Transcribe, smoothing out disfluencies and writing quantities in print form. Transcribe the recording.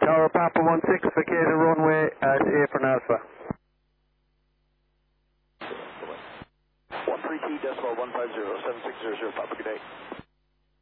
Tower Papa 16, vacated runway at A for Alpha. 13T decimal 150, 7600, Papa, good day.